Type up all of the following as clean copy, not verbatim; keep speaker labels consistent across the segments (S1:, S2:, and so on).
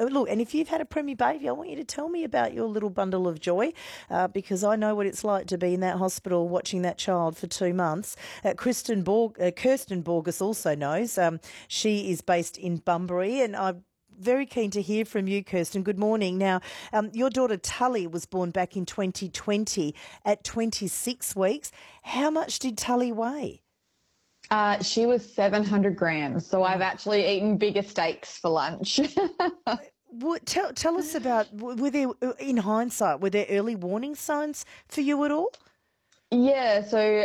S1: look, and if you've had a preemie baby, I want you to tell me about your little bundle of joy, because I know what it's like to be in that hospital watching that child for 2 months. Kirsten Borges also knows. She is based in Bunbury, and I'm very keen to hear from you, Kirsten. Good morning. Now, your daughter Tully was born back in 2020 at 26 weeks. How much did Tully weigh?
S2: She was 700 grams, so I've actually eaten bigger steaks for lunch.
S1: Tell us about, in hindsight, were there early warning signs for you at all?
S2: Yeah, so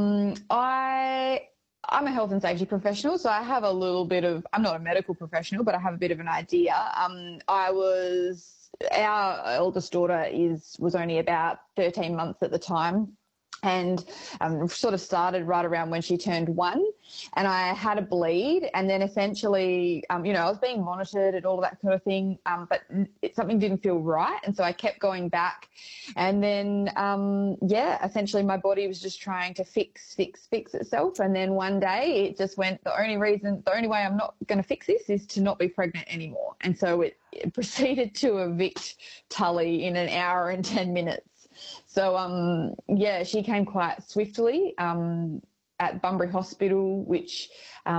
S2: I'm a health and safety professional, so I have a little bit of, I'm not a medical professional, but I have a bit of an idea. Our eldest daughter was only about 13 months at the time. And sort of started right around when she turned 1, and I had a bleed, and then essentially, I was being monitored and all of that kind of thing, but something didn't feel right, and so I kept going back, and then, essentially my body was just trying to fix itself, and then one day it just went, the only way I'm not going to fix this is to not be pregnant anymore, and so it proceeded to evict Tully in an hour and 10 minutes. So, she came quite swiftly at Bunbury Hospital, which,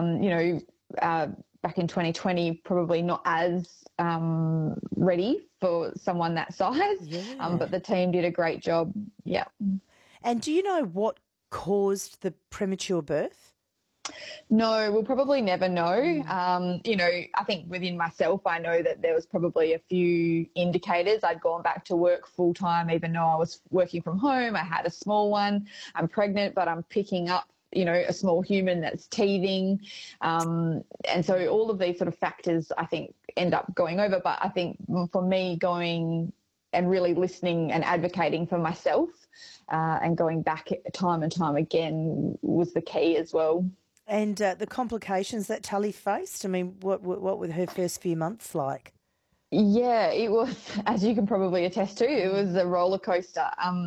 S2: back in 2020, probably not as ready for someone that size, but the team did a great job. Yeah.
S1: And do you know what caused the premature birth?
S2: No, we'll probably never know. I think within myself, I know that there was probably a few indicators. I'd gone back to work full time, even though I was working from home. I had a small one. I'm pregnant, but I'm picking up, a small human that's teething. And so all of these sort of factors, I think, end up going over. But I think for me, going and really listening and advocating for myself and going back time and time again was the key as well.
S1: And the complications that Tully faced, I mean, what were her first few months like?
S2: Yeah, it was, as you can probably attest to, it was a roller coaster.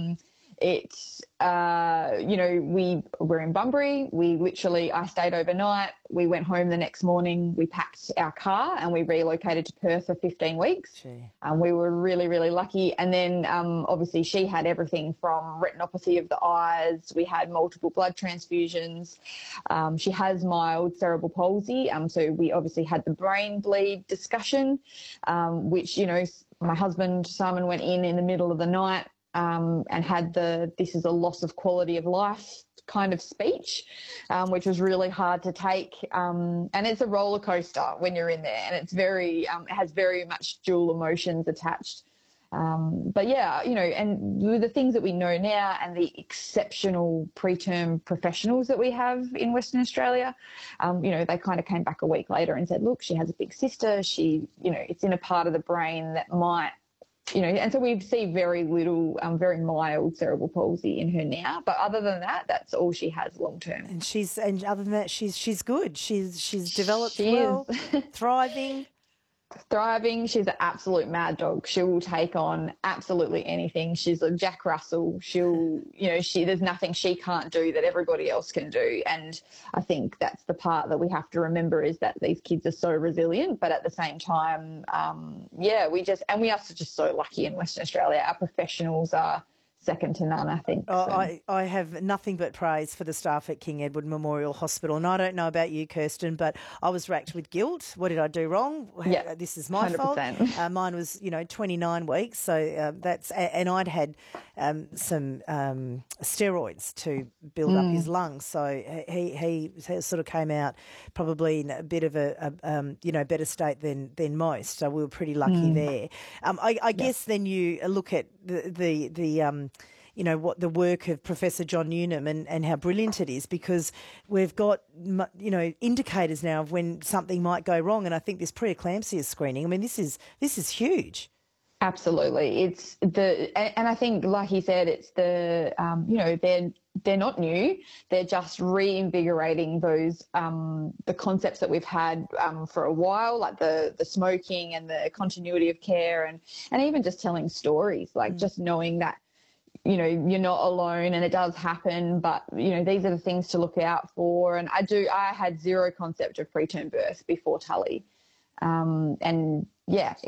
S2: We were in Bunbury. I stayed overnight. We went home the next morning. We packed our car and we relocated to Perth for 15 weeks. We were really, really lucky. And then obviously she had everything from retinopathy of the eyes. We had multiple blood transfusions. She has mild cerebral palsy. So we obviously had the brain bleed discussion, which, my husband, Simon, went in the middle of the night and had this is a loss of quality of life kind of speech, which was really hard to take. And it's a roller coaster when you're in there, and it's it has very much dual emotions attached. But yeah, and with the things that we know now and the exceptional preterm professionals that we have in Western Australia, they kind of came back a week later and said, look, she has a big cyst. She, it's in a part of the brain that might, and so we see very little, very mild cerebral palsy in her now. But other than that, that's all she has long term.
S1: And other than that, she's good. She's developed well, thriving.
S2: Thriving. She's an absolute mad dog. She will take on absolutely anything. She's a Jack Russell. There's nothing she can't do that everybody else can do. And I think that's the part that we have to remember, is that these kids are so resilient, but at the same time, we are just so lucky in Western Australia. Our professionals are second to none, I think.
S1: I have nothing but praise for the staff at King Edward Memorial Hospital. And I don't know about you, Kirsten, but I was racked with guilt. What did I do wrong?
S2: Yeah,
S1: this is my 100%. Fault. Mine was, 29 weeks. So and I'd had some steroids to build up his lungs. So he sort of came out probably in a bit of a better state than most. So we were pretty lucky there. I guess then you look at the what the work of Professor John Newnham and how brilliant it is, because we've got, indicators now of when something might go wrong. And I think this preeclampsia screening, I mean, this is huge.
S2: Absolutely. And I think, like he said, it's they're not new. They're just reinvigorating those, the concepts that we've had for a while, like the smoking and the continuity of care, and even just telling stories, like just knowing that, you're not alone and it does happen, but, these are the things to look out for. And I had zero concept of preterm birth before Tully.